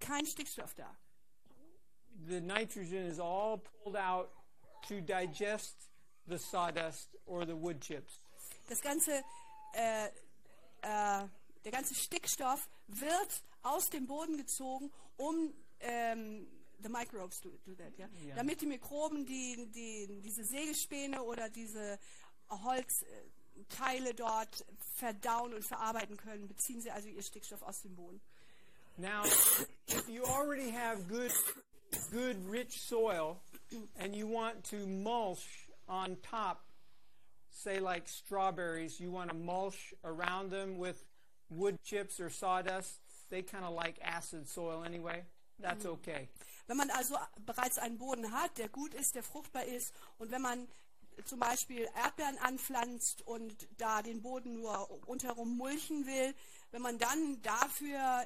kein Stickstoff da. The nitrogen is all pulled out to digest the sawdust or the wood chips. Das ganze, der ganze Stickstoff wird aus dem Boden gezogen, um the microbes do that, ja? Ja. Damit die Mikroben diese Sägespäne oder diese Holzteile dort verdauen und verarbeiten können, beziehen sie also ihr Stickstoff aus dem Boden. Now, if you already have good rich soil and you want to mulch on top, say like strawberries, you want to mulch around them with wood chips or sawdust, they kind of like acid soil anyway. That's okay. Wenn man also bereits einen Boden hat, der gut ist, der fruchtbar ist, und wenn man zum Beispiel Erdbeeren anpflanzt und da den Boden nur rundherum mulchen will, wenn man dann dafür,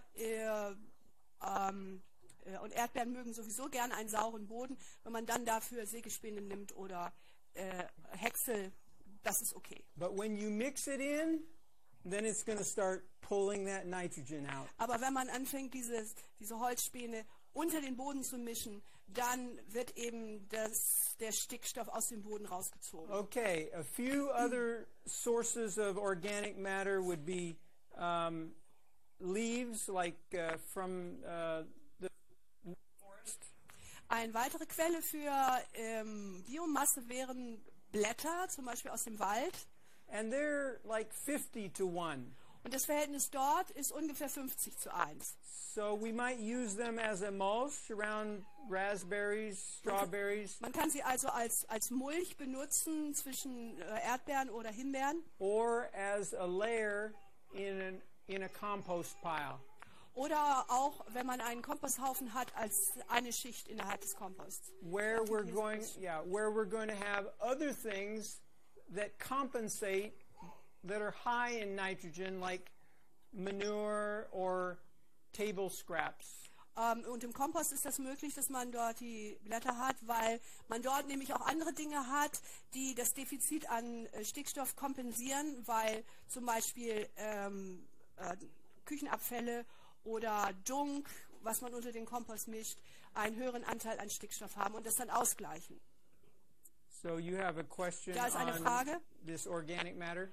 und Erdbeeren mögen sowieso gerne einen sauren Boden, wenn man dann dafür Sägespäne nimmt oder Häcksel, das ist okay. But when you mix it in, then it's going to start pulling that nitrogen out. Aber wenn man anfängt, diese Holzspäne unter den Boden zu mischen, dann wird eben der Stickstoff aus dem Boden rausgezogen. Okay, a few other sources of organic matter would be leaves, like from the forest. Eine weitere Quelle für Biomasse wären Blätter, zum Beispiel aus dem Wald. And they're like 50 to 1. Und das Verhältnis dort ist ungefähr 50:1. So we might use them as a mulch around raspberries, strawberries. Man kann sie also als Mulch benutzen zwischen Erdbeeren oder Himbeeren. Or as a layer in a compost pile. Oder auch, wenn man einen Komposthaufen hat, als eine Schicht innerhalb des Komposts. Where we're going to have other things that compensate, that are high in nitrogen, like manure or table scraps. Und im Kompost ist das möglich, dass man dort die Blätter hat, weil man dort nämlich auch andere Dinge hat, die das Defizit an Stickstoff kompensieren, weil zum Beispiel Küchenabfälle oder Dunk, was man unter den Kompost mischt, einen höheren Anteil an Stickstoff haben und das dann ausgleichen. So you have a question Da ist eine on Frage. this organic matter?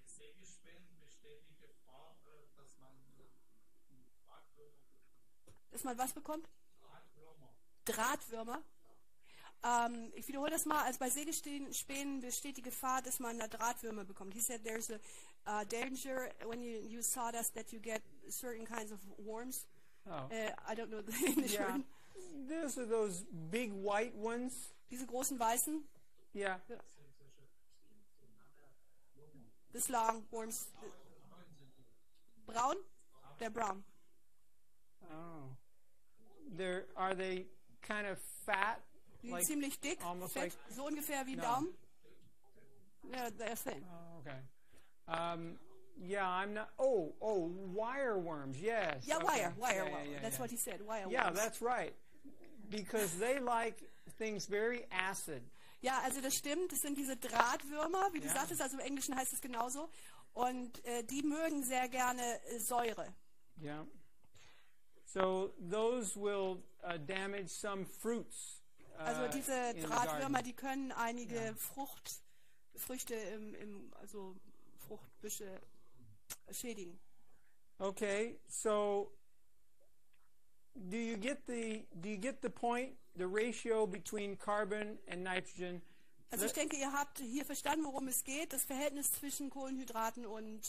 Dass man was bekommt? Drahtwürmer. Ich wiederhole das mal. Also bei Sägespänen besteht die Gefahr, dass man da Drahtwürmer bekommt. He said there's a danger when you use sawdust that you get certain kinds of worms. Oh. I don't know the English Yeah. word. Those are those big white ones. Diese großen weißen. Yeah. This long worms. Braun? They're brown. Oh. Are they kind of fat? Die sind ziemlich dick, almost fett, like, so ungefähr wie ein no. Daumen. Yeah, they're thin. Oh, okay. Yeah, I'm not. Oh, wire worms. Yes. Yeah, okay. wire. Yeah, That's what he said. Wire Yeah, worms. that's right. Because they like things very acid. Ja, also das stimmt. Das sind diese Drahtwürmer, wie du sagtest. Also im Englischen heißt es genauso. Und die mögen sehr gerne Säure. Yeah. So those will damage some fruits. Also diese in the Drahtwürmer, garden. die können einige Früchte, also Fruchtbüsche schädigen. Okay, so do you get the point? The ratio between carbon and nitrogen. Also ich denke, ihr habt hier verstanden, worum es geht. Das Verhältnis zwischen Kohlenhydraten und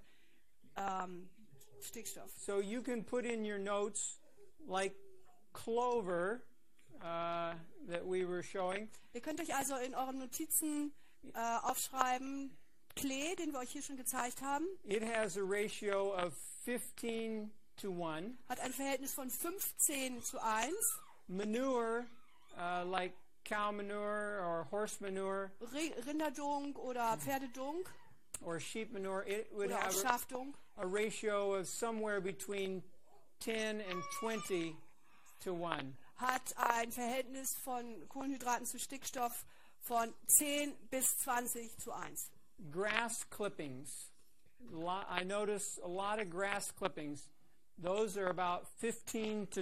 Stickstoff. So you can put in your notes like clover that we were showing. Ihr könnt euch also in euren Notizen aufschreiben, Klee, den wir euch hier schon gezeigt haben, It has a ratio of 15 to 1. hat ein Verhältnis von 15:1. Manure, like cow manure or horse manure Rinderdunk oder Pferdedunk or sheep manure, it would oder auch have Schafdunk a ratio of somewhere between 10 and 20 to 1. hat ein Verhältnis von Kohlenhydraten zu Stickstoff von 10 bis 20:1. Grass clippings. I notice a lot of grass clippings. Those are about 15 to